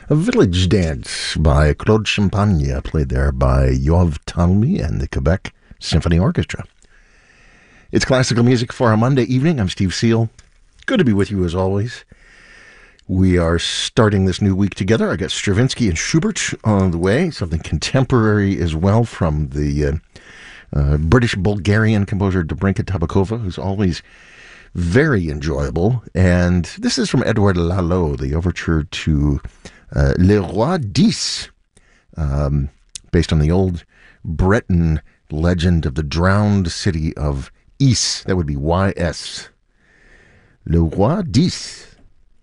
A Village Dance by Claude Champagne, played there by Yoav Talmy and the Quebec Symphony Orchestra. It's classical music for a Monday evening. I'm Steve Seal. Good to be with you as always. We are starting this new week together. I got Stravinsky and Schubert on the way, something contemporary as well from the British-Bulgarian composer Dobrinka Tabakova, who's always very enjoyable. And this is from Edouard Lalo, the overture to Le Roi d'Ys, based on the old Breton legend of the drowned city of Ys. That would be Y-S. Le Roi d'Ys.